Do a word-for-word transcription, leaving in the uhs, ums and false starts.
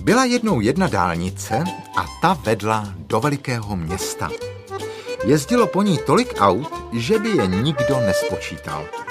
Byla jednou jedna dálnice a ta vedla do velikého města. Jezdilo po ní tolik aut, že by je nikdo nespočítal.